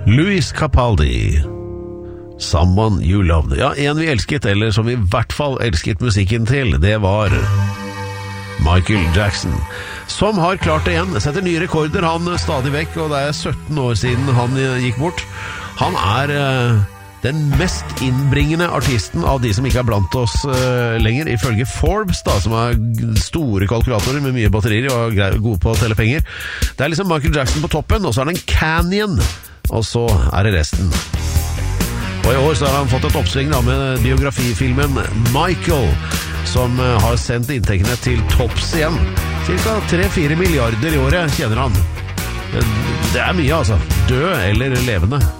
Luis Capaldi, Someone You Loved. Ja, en vi elsket, eller som vi I hvert fall elsket musikken til, det var Michael Jackson, som har klart det igjen. Setter nye rekorder han stadig vekk, og det 17 år siden han gikk bort. Han den mest innbringende artisten av de som ikke blant oss lenger, ifølge Forbes, da, som store kalkulatorer med mye batterier og gode på å telle penger. Det liksom Michael Jackson på toppen, og så det en Canyon, og så det resten. Og I år så har han fått et oppsving da, med biografifilmen Michael, som har sendt inntektene til topps igjen. Cirka 3-4 milliarder I året tjener han. Det mye altså. Død eller levende.